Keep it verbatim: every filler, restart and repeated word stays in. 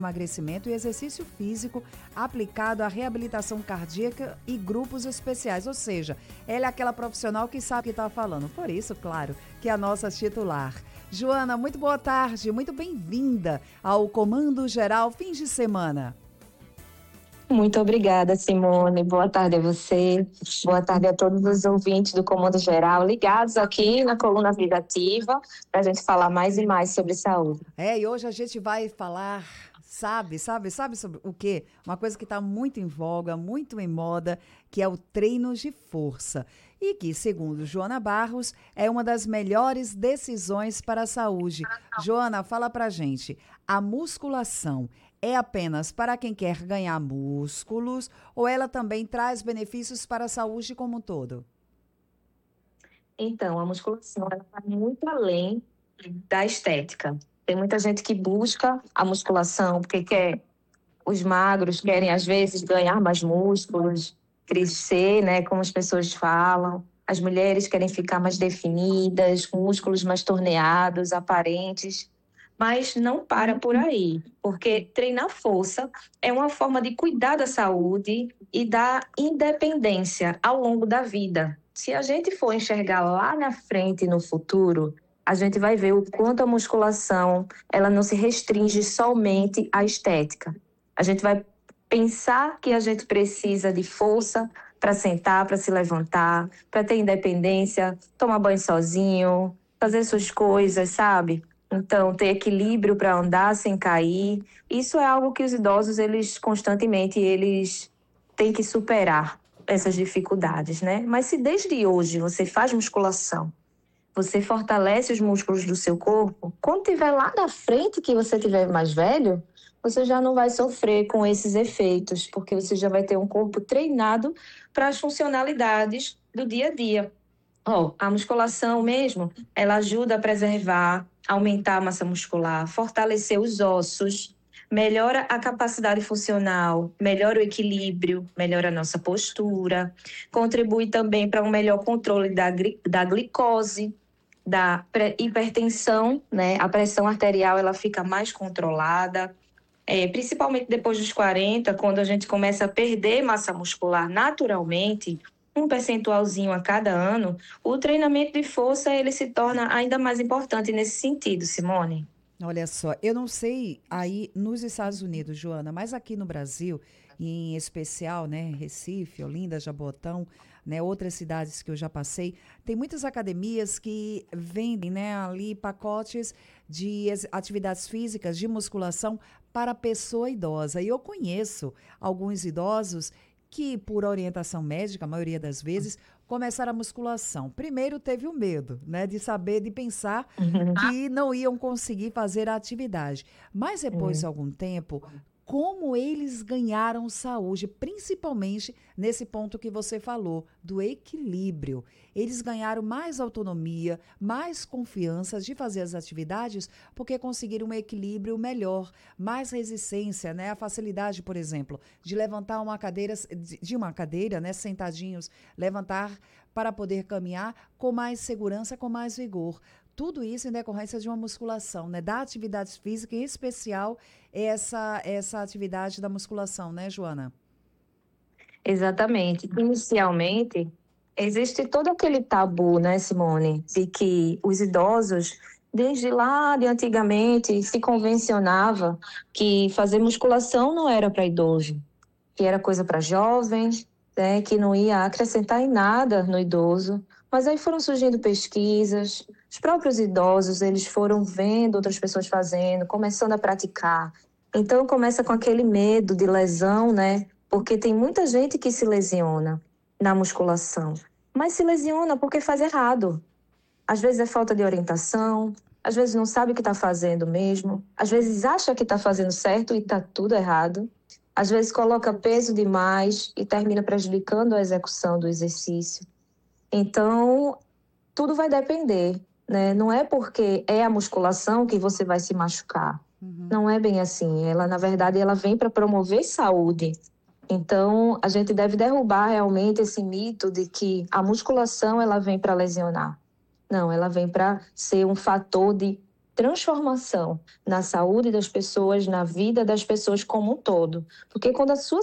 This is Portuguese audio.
emagrecimento e exercício físico aplicado à reabilitação cardíaca e grupos especiais, ou seja, ela é aquela profissional que sabe o que está falando, por isso, claro, que é a nossa titular. Joana, muito boa tarde, muito bem-vinda ao Comando Geral Fins de Semana. Muito obrigada, Simone. Boa tarde a você. Boa tarde a todos os ouvintes do Comando Geral, ligados aqui na Coluna Vida Ativa, para a gente falar mais e mais sobre saúde. É, e hoje a gente vai falar, sabe, sabe, sabe sobre o quê? Uma coisa que está muito em voga, muito em moda, que é o treino de força. E que, segundo Joana Barros, é uma das melhores decisões para a saúde. Joana, fala pra gente, a musculação é apenas para quem quer ganhar músculos ou ela também traz benefícios para a saúde como um todo? Então, a musculação ela vai muito além da estética. Tem muita gente que busca a musculação porque quer, os magros querem às vezes ganhar mais músculos, crescer, né, como as pessoas falam. As mulheres querem ficar mais definidas, com músculos mais torneados, aparentes. Mas não para por aí, porque treinar força é uma forma de cuidar da saúde e da independência ao longo da vida. Se a gente for enxergar lá na frente, no futuro, a gente vai ver o quanto a musculação ela não se restringe somente à estética. A gente vai pensar que a gente precisa de força para sentar, para se levantar, para ter independência, tomar banho sozinho, fazer suas coisas, sabe? Então, ter equilíbrio para andar sem cair, isso é algo que os idosos, eles constantemente, eles têm que superar essas dificuldades, né? Mas se desde hoje você faz musculação, você fortalece os músculos do seu corpo, quando tiver lá na frente, que você tiver mais velho, você já não vai sofrer com esses efeitos, porque você já vai ter um corpo treinado para as funcionalidades do dia a dia. Oh, a musculação mesmo, ela ajuda a preservar, aumentar a massa muscular, fortalecer os ossos, melhora a capacidade funcional, melhora o equilíbrio, melhora a nossa postura, contribui também para um melhor controle da, da glicose, da hipertensão, né? A pressão arterial ela fica mais controlada, é, principalmente depois dos quarenta, quando a gente começa a perder massa muscular naturalmente, um percentualzinho a cada ano, o treinamento de força ele se torna ainda mais importante nesse sentido, Simone. Olha só, eu não sei aí nos Estados Unidos, Joana, mas aqui no Brasil, em especial, né, Recife, Olinda, Jabotão, né, outras cidades que eu já passei, tem muitas academias que vendem, né, ali pacotes de atividades físicas, de musculação para pessoa idosa. E eu conheço alguns idosos que, por orientação médica, a maioria das vezes, começaram a musculação. Primeiro teve o medo, né, de saber, de pensar Uhum. que não iam conseguir fazer a atividade. Mas depois de algum tempo, como eles ganharam saúde, principalmente nesse ponto que você falou, do equilíbrio. Eles ganharam mais autonomia, mais confiança de fazer as atividades, porque conseguiram um equilíbrio melhor, mais resistência, né? A facilidade, por exemplo, de levantar uma cadeira, de uma cadeira, né? Sentadinhos, levantar para poder caminhar com mais segurança, com mais vigor. Tudo isso em decorrência de uma musculação, né? Da atividade física, em especial essa, essa atividade da musculação, né, Joana? Exatamente. Inicialmente, existe todo aquele tabu, né, Simone, de que os idosos, desde lá de antigamente, se convencionava que fazer musculação não era para idoso, que era coisa para jovens, né, que não ia acrescentar em nada no idoso. Mas aí foram surgindo pesquisas, os próprios idosos, eles foram vendo outras pessoas fazendo, começando a praticar. Então começa com aquele medo de lesão, né? Porque tem muita gente que se lesiona na musculação, mas se lesiona porque faz errado. Às vezes é falta de orientação, às vezes não sabe o que está fazendo mesmo, às vezes acha que está fazendo certo e está tudo errado. Às vezes coloca peso demais e termina prejudicando a execução do exercício. Então, tudo vai depender, né? Não é porque é a musculação que você vai se machucar. Uhum. Não é bem assim. Ela, na verdade, ela vem para promover saúde. Então, a gente deve derrubar realmente esse mito de que a musculação ela vem para lesionar. Não, ela vem para ser um fator de transformação na saúde das pessoas, na vida das pessoas como um todo. Porque quando a sua